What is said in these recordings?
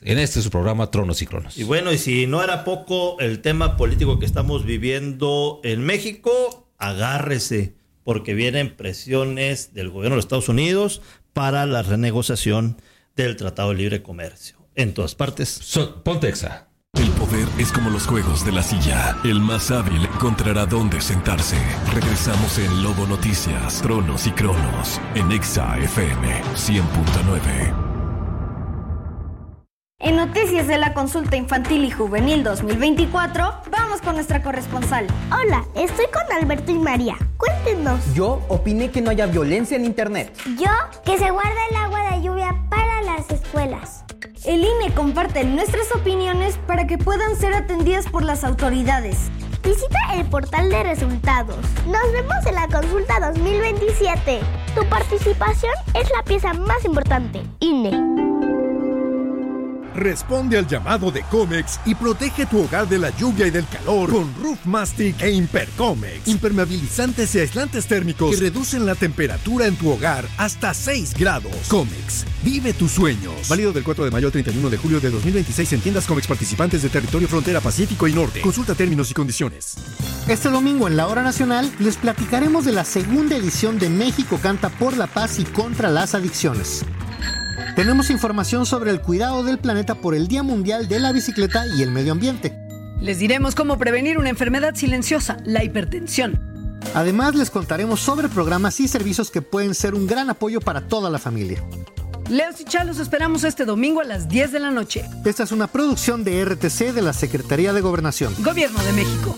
en este su programa Tronos y Cronos. Y bueno, y si no era poco el tema político que estamos viviendo en México, agárrese, porque vienen presiones del gobierno de los Estados Unidos para la renegociación del Tratado de Libre Comercio. En todas partes. Ponte Exa. El poder es como los juegos de la silla. El más hábil encontrará dónde sentarse. Regresamos en Lobo Noticias, Tronos y Cronos, en Exa FM 100.9. En Noticias de la Consulta Infantil y Juvenil 2024, vamos con nuestra corresponsal. Hola, estoy con Alberto y María. Cuéntenos. Yo opiné que no haya violencia en internet. Yo, que se guarda el agua de lluvia para las escuelas. El INE comparte nuestras opiniones para que puedan ser atendidas por las autoridades. Visita el portal de resultados. Nos vemos en la consulta 2027. Tu participación es la pieza más importante. INE. Responde al llamado de Comex y protege tu hogar de la lluvia y del calor con Roof Mastic e Impercomex. Impermeabilizantes y aislantes térmicos que reducen la temperatura en tu hogar hasta 6 grados. Comex, vive tus sueños. Válido del 4 de mayo al 31 de julio de 2026 en tiendas Comex participantes de territorio frontera Pacífico y Norte. Consulta términos y condiciones. Este domingo en la Hora Nacional les platicaremos de la segunda edición de México Canta por la Paz y contra las Adicciones. Tenemos información sobre el cuidado del planeta por el Día Mundial de la Bicicleta y el Medio Ambiente. Les diremos cómo prevenir una enfermedad silenciosa, la hipertensión. Además, les contaremos sobre programas y servicios que pueden ser un gran apoyo para toda la familia. Leos y Chá los esperamos este domingo a las 10 de la noche. Esta es una producción de RTC de la Secretaría de Gobernación. Gobierno de México.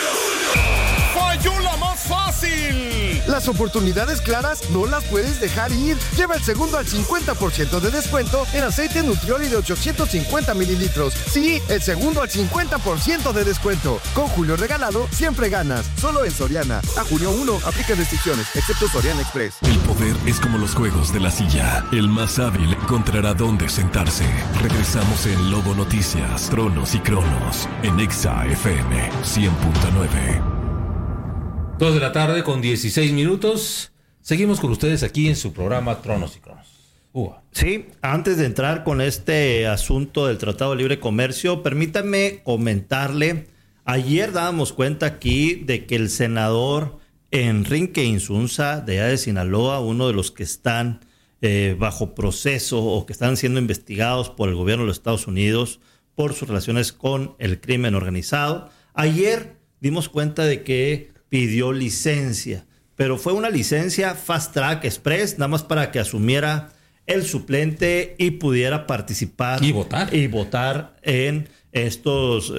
¡Falló la más fácil! Las oportunidades claras no las puedes dejar ir. Lleva el segundo al 50% de descuento en aceite Nutrioli de 850 mililitros. Sí, el segundo al 50% de descuento. Con Julio Regalado, siempre ganas. Solo en Soriana. A junio 1, aplica restricciones, excepto Soriana Express. El poder es como los juegos de la silla. El más hábil encontrará dónde sentarse. Regresamos en Lobo Noticias, Tronos y Cronos, en Exa FM 100.9. 2 de la tarde con 16 minutos. Seguimos con ustedes aquí en su programa Tronos y Cronos. Sí, antes de entrar con este asunto del Tratado de Libre Comercio, permítame comentarle, ayer dábamos cuenta aquí de que el senador Enrique Insunza de allá de Sinaloa, uno de los que están bajo proceso o que están siendo investigados por el gobierno de los Estados Unidos por sus relaciones con el crimen organizado, ayer dimos cuenta de que pidió licencia, pero fue una licencia Fast Track Express, nada más para que asumiera el suplente y pudiera participar y votar en estos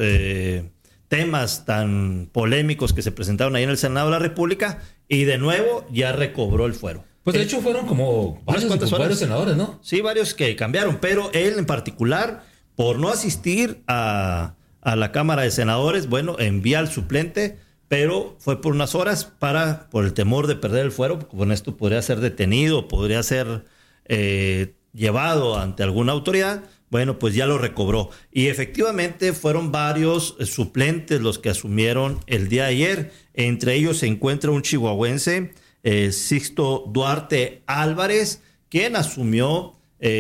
temas tan polémicos que se presentaron ahí en el Senado de la República, y de nuevo ya recobró el fuero. Pues de hecho fueron como varios senadores, ¿no? Sí, varios que cambiaron, pero él en particular, por no asistir a la Cámara de Senadores, bueno, envía al suplente, pero fue por unas horas por el temor de perder el fuero, porque con esto podría ser detenido, podría ser llevado ante alguna autoridad. Bueno, pues ya lo recobró. Y efectivamente fueron varios suplentes los que asumieron el día de ayer. Entre ellos se encuentra un chihuahuense, Sixto Duarte Álvarez, quien asumió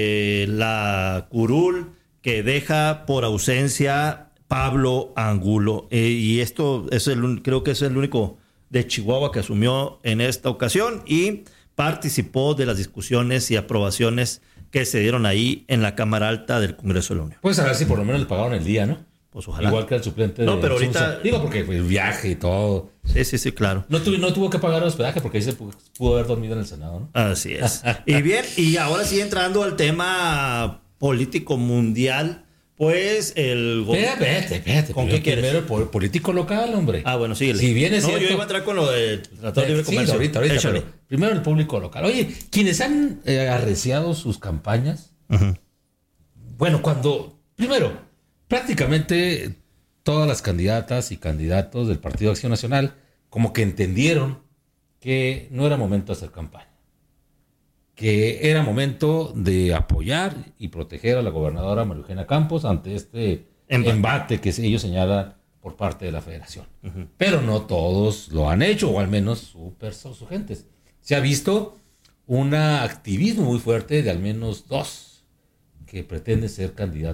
la curul que deja por ausencia Pablo Angulo, y esto es creo que es el único de Chihuahua que asumió en esta ocasión y participó de las discusiones y aprobaciones que se dieron ahí en la Cámara Alta del Congreso de la Unión. Pues a ver si por lo menos le pagaron el día, ¿no? Pues ojalá. Igual que el suplente. No, pero ahorita... Digo, porque el viaje y todo. Sí, claro. No tuvo que pagar hospedaje porque ahí se pudo haber dormido en el Senado, ¿no? Así es. Y bien, y ahora sí entrando al tema político mundial, pues el gobierno... Espérate. ¿Con qué quieres? Primero el político local, hombre. Ah, bueno, síguele. Si bien es cierto... yo iba a entrar con lo del Tratado de Libre Comercio. Sí, ahorita, pero primero el público local. Oye, quienes han arreciado sus campañas, bueno, primero, prácticamente todas las candidatas y candidatos del Partido Acción Nacional como que entendieron que no era momento de hacer campaña, que era momento de apoyar y proteger a la gobernadora María Eugenia Campos ante este embate que ellos señalan por parte de la federación. Pero no todos lo han hecho, o al menos sus gentes. Se ha visto un activismo muy fuerte de al menos dos que pretenden ser